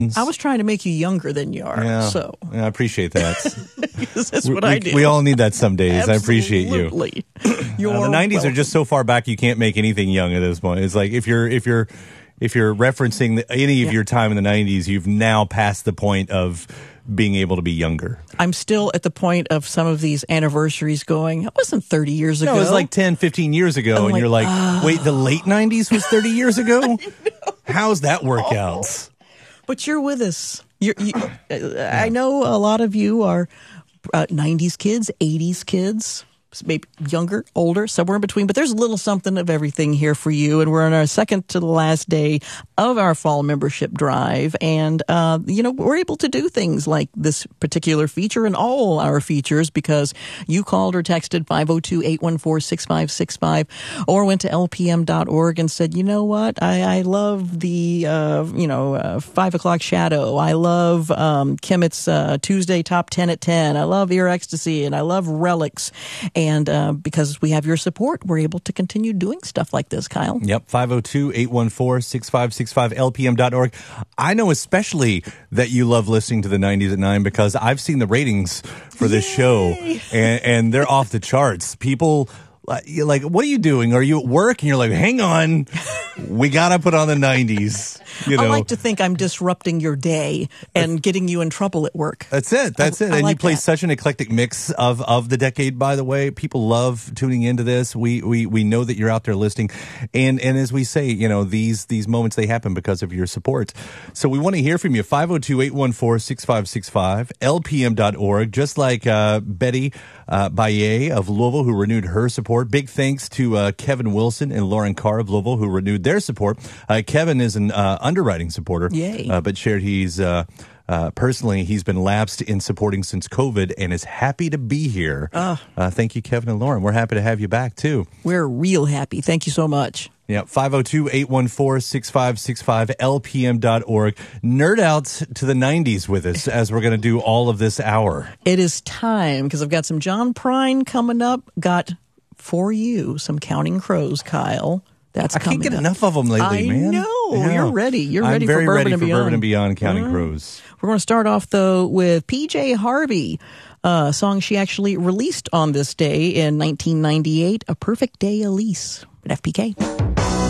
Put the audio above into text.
I was trying to make you younger than you are. Yeah, So I appreciate that. that's what I do. We all need that some days. Absolutely. I appreciate you. You're The 90s welcome. are just so far back you can't make anything young at this point. It's like if you're referencing any of your time in the 90s, you've now passed the point of being able to be younger. I'm still at the point of some of these anniversaries going, it wasn't 30 years ago. No, it was like 10, 15 years ago, and like, you're like, wait, the late 90s was 30 years ago? How's that work out? But you're with us. I know a lot of you are 90s kids, 80s kids, maybe younger, older, somewhere in between. But there's a little something of everything here for you. And we're on our second to the last day of our fall membership drive. And, we're able to do things like this particular feature and all our features because you called or texted 502-814-6565 or went to lpm.org and said, you know what, I love the, 5 o'clock shadow. I love Kimmett's Tuesday top 10 at 10. I love Ear Ecstasy and I love Relics. And because we have your support, we're able to continue doing stuff like this, Kyle. Yep, 502-814-6565, lpm.org. I know especially that you love listening to the 90s at 9 because I've seen the ratings for this show, and they're off the charts. People... You're like, what are you doing? Are you at work? And you're like, hang on, we got to put on the 90s. I like to think I'm disrupting your day and getting you in trouble at work. That's it. That's it. And like you play that. such an eclectic mix of the decade, by the way. People love tuning into this. We know that you're out there listening. And as we say, these moments, they happen because of your support. So we want to hear from you. 502-814-6565, lpm.org. Just like Betty Baye of Louisville, who renewed her support. Big thanks to Kevin Wilson and Lauren Carr of Louisville, who renewed their support. Kevin is an underwriting supporter, but shared he's personally he's been lapsed in supporting since COVID and is happy to be here. Thank you, Kevin and Lauren. We're happy to have you back too. We're real happy. Thank you so much. Yeah, 502-814-6565, lpm.org. Nerd out to the 90s with us as we're going to do all of this hour. It is time because I've got some John Prine coming up. Got for you some Counting Crows, Kyle. That's coming I can't get up. enough of them lately, man. I know. Yeah. You're ready. You're ready for Bourbon and Beyond. Bourbon and Beyond, Counting Crows. We're going to start off, though, with PJ Harvey, a song she actually released on this day in 1998, A Perfect Day, Elise, at FPK.